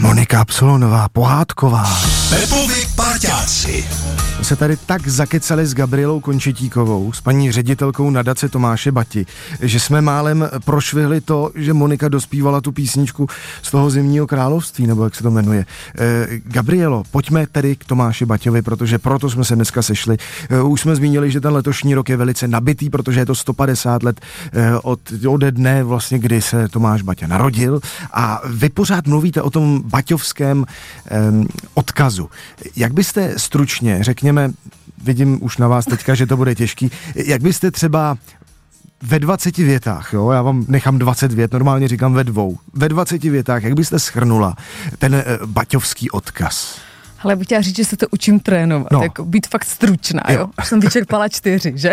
Monika Absolonová, pohádková. Pepovi parťáci. My se tady tak zakecali s Gabrielou Končetíkovou, s paní ředitelkou nadace Tomáše Bati, že jsme málem prošvihli to, že Monika dospívala tu písničku z toho Zimního království, nebo jak se to jmenuje. Gabrielo, pojďme tedy k Tomáši Baťovi, protože proto jsme se dneska sešli. Už jsme zmínili, že ten letošní rok je velice nabitý, protože je to 150 let ode dne vlastně, kdy se Tomáš Baťa narodil, a vy pořád mluvíte o tom baťovském odkazu. Jak byste stručně, řekněme, vidím už na vás teďka, že to bude těžký, jak byste třeba ve 20 větách, jo, já vám nechám 20 vět, normálně říkám ve 20 větách, jak byste shrnula ten baťovský odkaz? Ale bych chtěla říct, že se to učím trénovat, jako být fakt stručná, jo. Už jsem vyčerpala 4, že?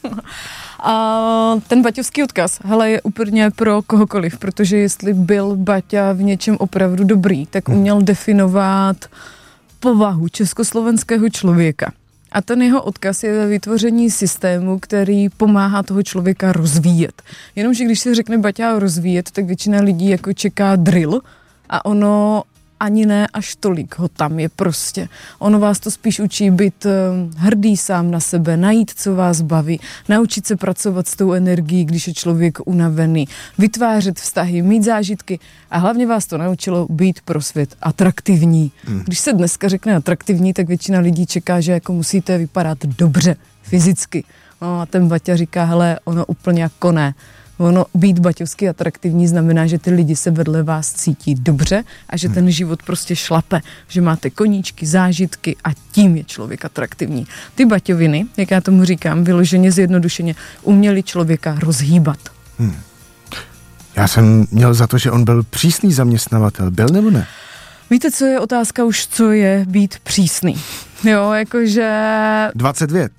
A ten baťovský odkaz, hele, je úplně pro kohokoliv, protože jestli byl Baťa v něčem opravdu dobrý, tak uměl definovat povahu československého člověka. A ten jeho odkaz je ve vytvoření systému, který pomáhá toho člověka rozvíjet. Jenomže když se řekne Baťa rozvíjet, tak většina lidí jako čeká drill a ono ani ne až tolik ho tam je prostě. Ono vás to spíš učí být hrdý sám na sebe, najít, co vás baví, naučit se pracovat s tou energií, když je člověk unavený, vytvářet vztahy, mít zážitky a hlavně vás to naučilo být pro svět atraktivní. Když se dneska řekne atraktivní, tak většina lidí čeká, že jako musíte vypadat dobře, fyzicky. No a ten Baťa říká, hele, ono úplně jako ne. Ono být baťovsky atraktivní znamená, že ty lidi se vedle vás cítí dobře a že ten život prostě šlape, že máte koníčky, zážitky a tím je člověk atraktivní. Ty baťoviny, jak já tomu říkám, vyloženě zjednodušeně, uměli člověka rozhýbat. Já jsem měl za to, že on byl přísný zaměstnavatel. Byl nebo ne? Víte, co je otázka už, co je být přísný? Jo, jakože... 20 vět.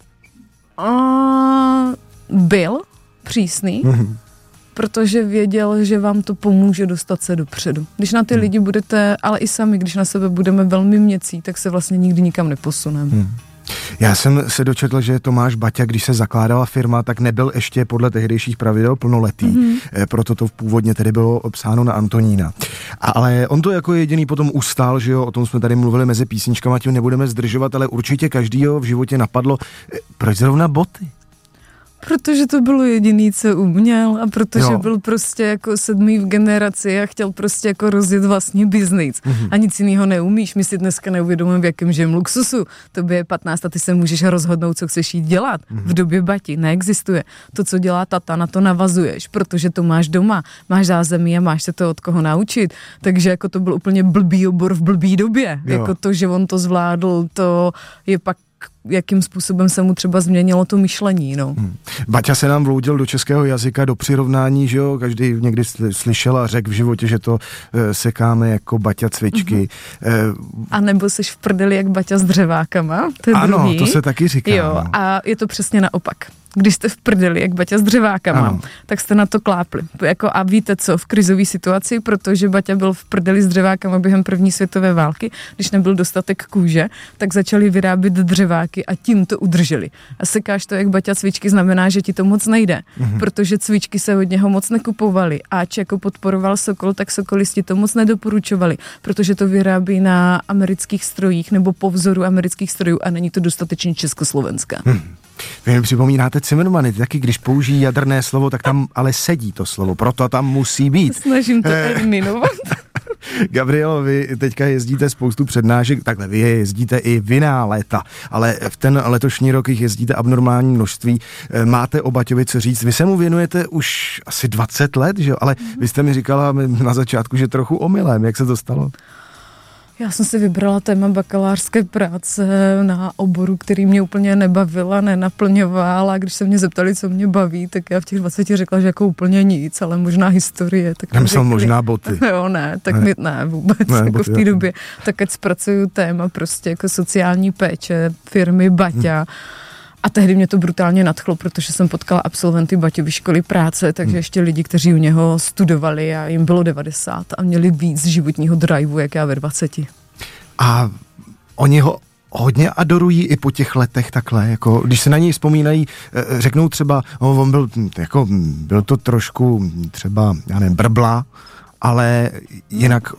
Byl přísný, protože věděl, že vám to pomůže dostat se dopředu. Když na ty lidi budete, ale i sami, když na sebe budeme velmi měcí, tak se vlastně nikdy nikam neposuneme. Já jsem se dočetl, že Tomáš Baťa, když se zakládala firma, tak nebyl ještě podle tehdejších pravidel plnoletý. Proto to původně tedy bylo psáno na Antonína. Ale on to jako jediný potom ustál, že jo, o tom jsme tady mluvili mezi písničkama, tím nebudeme zdržovat, ale určitě každýho v životě napadlo, proč zrovna boty? Protože to bylo jediný, co uměl a protože byl prostě jako 7. v generaci a chtěl prostě jako rozjet vlastní biznis. A nic jiného neumíš. My si dneska neuvědomujeme, v jakém žijem luxusu. Tobě je 15 a ty se můžeš rozhodnout, co chceš jít dělat. V době Bati neexistuje. To, co dělá tata, na to navazuješ, protože to máš doma, máš zázemí a máš se to od koho naučit. Takže jako to byl úplně blbý obor v blbý době. Jako to, že on to zvládl, to je pak jakým způsobem se mu třeba změnilo to myšlení, no. Baťa se nám vloudil do českého jazyka, do přirovnání, že jo, každý někdy slyšel a řekl v životě, že to sekáme jako Baťa cvičky. A nebo seš v prdeli jak Baťa s dřevákama, to je ano, druhý. To se taky říká. Jo, no. A je to přesně naopak. Když jste v prdeli, jak Baťa s dřevákama, tak jste na to klápli. Jako a víte co, v krizové situaci, protože Baťa byl v prdeli s dřevákama během první světové války, když nebyl dostatek kůže, tak začali vyrábět dřeváky a tím to udrželi. A sekáš to jak Baťa cvičky, znamená, že ti to moc nejde, protože cvičky se od něho moc nekupovaly. Ač jako podporoval Sokol, tak sokolisti to moc nedoporučovali, protože to vyrábí na amerických strojích nebo po vzoru amerických strojů a není to dostatečně československá. Vy mi připomínáte Cimrmany, taky když použijí jadrné slovo, tak tam ale sedí to slovo, proto tam musí být. Snažím to eliminovat. Gabrielo, vy teďka jezdíte spoustu přednášek, takhle vy jezdíte i v jiná léta, ale v ten letošní rok jich jezdíte abnormální množství. Máte o Baťovi co říct? Vy se mu věnujete už asi 20 let, že jo? Ale vy jste mi říkala na začátku, že trochu omylem. Jak se to stalo? Já jsem si vybrala téma bakalářské práce na oboru, který mě úplně nebavil a nenaplňoval, a když se mě zeptali, co mě baví, tak já v těch 20 řekla, že jako úplně nic, ale možná historie. Tak nemyslel možná boty. Jo, ne, tak ne vůbec, ne, jako boty, v té době. Tak ať zpracuju téma prostě jako sociální péče, firmy Baťa. A tehdy mě to brutálně nadchlo, protože jsem potkala absolventy Baťovy školy práce, takže ještě lidi, kteří u něho studovali a jim bylo 90 a měli víc životního driveu, jak já ve 20. A oni ho hodně adorují i po těch letech takhle, jako když se na něj vzpomínají, řeknou třeba, on byl to trošku třeba, já nevím, brbla, ale jinak